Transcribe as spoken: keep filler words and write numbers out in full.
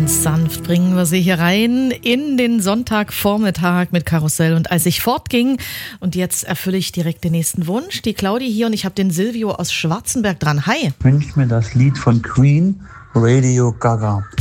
Ganz sanft bringen wir sie hier rein in den Sonntagvormittag mit Karussell. Und als ich fortging, und jetzt erfülle ich direkt den nächsten Wunsch, die Claudi hier und ich habe den Silvio aus Schwarzenberg dran. Hi. Ich wünsche mir das Lied von Queen, Radio Gaga.